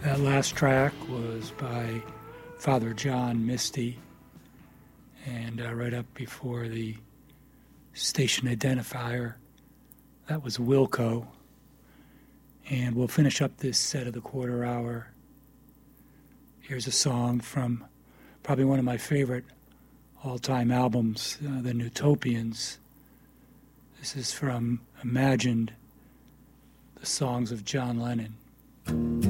That last track was by Father John Misty, and right up before the station identifier, that was Wilco. And we'll finish up this set of the quarter hour. Here's a song from probably one of my favorite all-time albums, The Newtopians. This is from Imagined, the songs of John Lennon.